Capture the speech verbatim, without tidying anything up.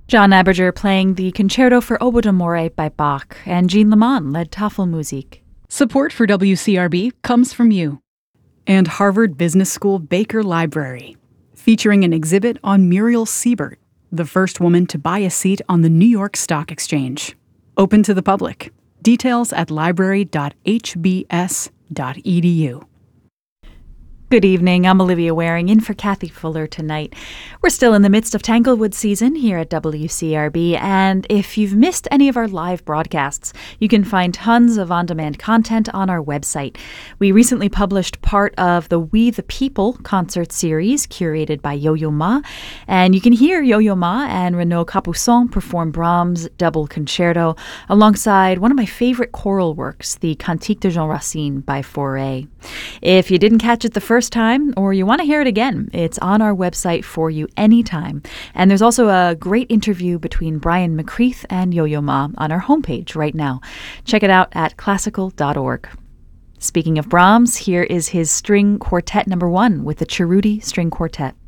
John Aberger playing the Concerto for Oboe d'Amore by Bach, and Jean Lemon led Tafelmusik. Support for W C R B comes from you. And Harvard Business School Baker Library, featuring an exhibit on Muriel Siebert, the first woman to buy a seat on the New York Stock Exchange. Open to the public. Details at library dot h b s dot e d u. Good evening, I'm Olivia Waring, in for Kathy Fuller tonight. We're still in the midst of Tanglewood season here at W C R B, and if you've missed any of our live broadcasts, you can find tons of on-demand content on our website. We recently published part of the We the People concert series curated by Yo-Yo Ma, and you can hear Yo-Yo Ma and Renaud Capuçon perform Brahms' Double Concerto alongside one of my favorite choral works, the Cantique de Jean Racine by Fauré. If you didn't catch it the first time, or you want to hear it again, it's on our website for you anytime. And there's also a great interview between Brian McCreath and Yo-Yo Ma on our homepage right now. Check it out at classical dot org. Speaking of Brahms, here is his string quartet number one with the Cerruti String Quartet.